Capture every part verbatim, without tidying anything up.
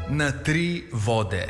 na tri vode.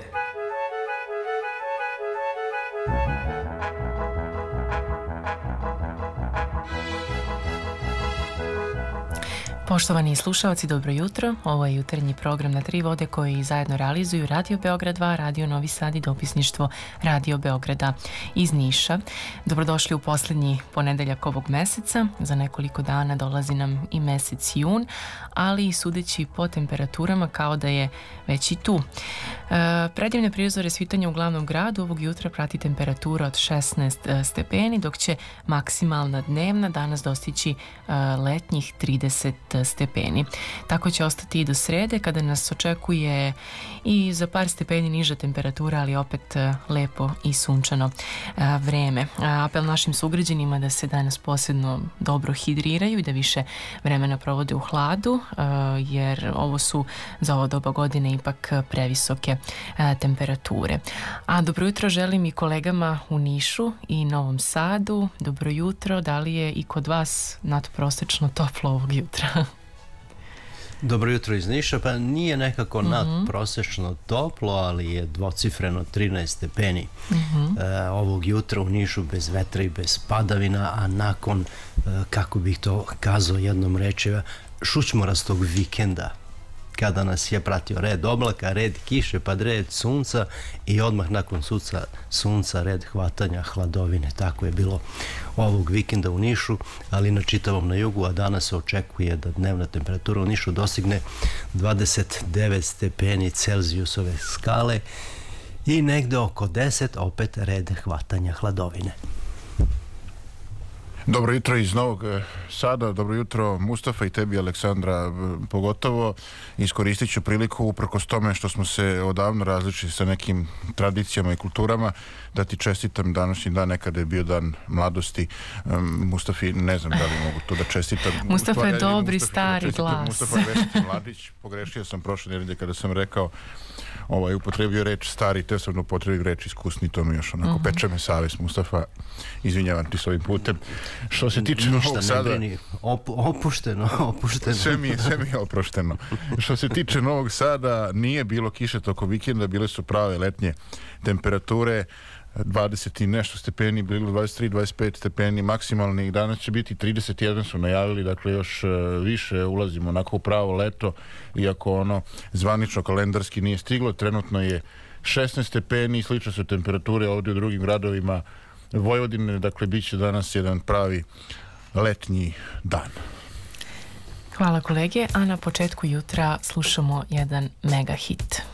Poštovani slušalci, dobro jutro. Ovo je jutarnji program na tri vode koji zajedno realizuju Radio Beograd dva, Radio Novi Sad i dopisništvo Radio Beograda iz Niša. Dobrodošli u posljednji ponedeljak ovog meseca. Za nekoliko dana dolazi nam i mesec jun, ali sudeći po temperaturama kao da je već i tu. E, predivne prizore svitanja u glavnom gradu ovog jutra prati temperatura od šesnaest stepeni, dok će maksimalna dnevna danas dostići e, letnjih trideset stepeni. Tako će ostati i do srede kada nas očekuje i za par stepeni niža temperatura, ali opet lepo i sunčano vreme. Apel našim sugrađanima da se danas posebno dobro hidriraju i da više vremena provode u hladu, jer ovo su za ovo doba godine ipak previsoke temperature. A dobro jutro želim i kolegama u Nišu i Novom Sadu. Dobro jutro, da li je i kod vas nadprosečno toplo ovog jutra? Dobro jutro iz Niša, pa nije nekako mm-hmm. nadprosečno toplo, ali je dvocifreno trinaest stepeni mm-hmm. e, ovog jutra u Nišu, bez vetra i bez padavina, a nakon, e, kako bih to kazao jednom rečeva, šućmorastog vikenda, kada nas je pratio red oblaka, red kiše, pa red sunca i odmah nakon sunca, sunca red hvatanja hladovine. Tako je bilo ovog vikenda u Nišu, ali na čitavom na jugu, a danas se očekuje da dnevna temperatura u Nišu dostigne dvadeset devet stepeni Celzijusove skale i negde oko deset opet red hvatanja hladovine. Dobro jutro iz Novog Sada, dobro jutro Mustafa i tebi, Aleksandra, pogotovo. Iskoristit ću priliku, uprkos tome što smo se odavno različili sa nekim tradicijama i kulturama, da ti čestitam današnji dan, nekada je bio dan mladosti. Um, Mustafi, ne znam da li mogu to da čestitam. Mustafa je dobri, stari glas. Mustafa je Vesiti Mladić, pogrešio sam prošle nedelje kada sam rekao, ovaj, upotrebio reč stari, te sam upotrebio reč iskusni, to mi još onako uh-huh. peče me savest, Mustafa, izvinjavam ti s ovim putem. Što se tiče Novog Sada, Op, opušteno, opušteno. Sve mi, sve mi je oprošteno. Što se tiče Novog Sada, nije bilo kiše toko vikenda, bile su prave letnje temperature, dvadeset i nešto stepeni, bilo dvadeset tri dvadeset pet stepeni maksimalni, danas će biti trideset jedan su najavili, dakle još više ulazimo onako u pravo leto, iako ono zvanično kalendarski nije stiglo. Trenutno je šesnaest stepeni, slične su temperature ovdje u drugim gradovima Vojvodine, dakle bit će danas jedan pravi letnji dan. Hvala kolege, a na početku jutra slušamo jedan mega hit.